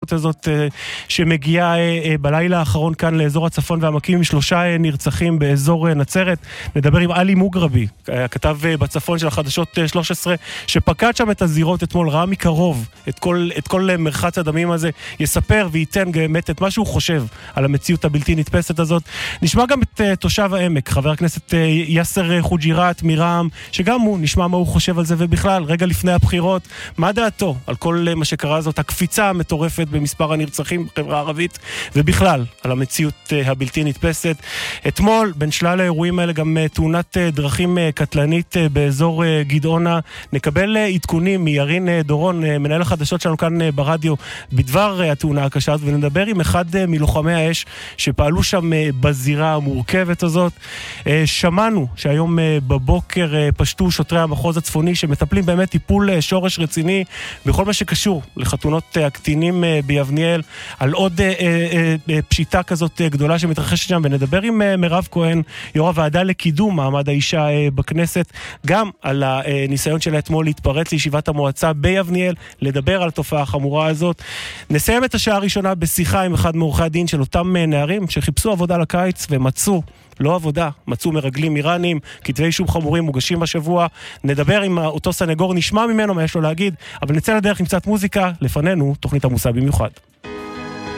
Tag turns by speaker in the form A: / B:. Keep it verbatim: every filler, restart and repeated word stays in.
A: המזעזעת הזאת שמגיעה בלילה האחרון כאן לאזור הצפון והעמקים עם שלושה נרצחים באזור נצרת. נדבר עם עלי מוגרבי, הכתב בצפון של החדשות שלוש עשרה, שפקד שם את הזירות אתמול, ראה מקרוב את כל, את כל מרחץ הדמים הזה, יספר וייתן באמת את מה שהוא חושב על המציאות הבלתי נתפסת הזאת. נשמע גם את תושב העמק, חבר הכנסת יאסר חוג'יראת מרע"מ, שגם הוא נשמע מה הוא חושב על זה, ובכלל, רגע לפני הבחירות, מה דעתו על כל מה שקרה זאת, הקפיצה המטורפת במספר הנרצחים בחברה הערבית, ובכלל, על המציאות הבלתי נתפסת. אתמול, בין שלל האירועים האלה, גם תאונת דרכים קטלנית באזור גדעונה. נקבל עדכונים מירין דורון, מנהל החדשות שלנו כאן ברדיו, בדבר התאונה הקשה, ונדבר עם אחד מלוחמי האש שפעלו שם בזירה המורכבת הזאת. שמענו שהיום בבוקר פשטו שוטרי המחוז הצפוני שמטפלים באמת טיפול שורש רציני בכל מה שקשור לחתונות הקטינים ביבניאל, על עוד פשיטה כזאת גדולה שמתרחשת שם, ונדבר עם מירב כהן, יו"ר הוועדה לקידום מעמד האישה בכנסת, גם על הניסיון שלה אתמול להתפרץ לישיבת המועצה ביבניאל, לדבר על התופעה החמורה הזאת. נסיים את השעה הראשונה בשיחה עם אחד מעורכי הדין של אותם נערים שחיפשו עבודה לקיץ ומצאו לא עבודה, מצאו מרגלים איראנים, כתבי אישום חמורים מוגשים בשבוע. נדבר עם אותו סנגור, נשמע ממנו מה יש לו להגיד, אבל נצא לדרך עם קצת מוזיקה, לפנינו תוכנית עמוסה במיוחד.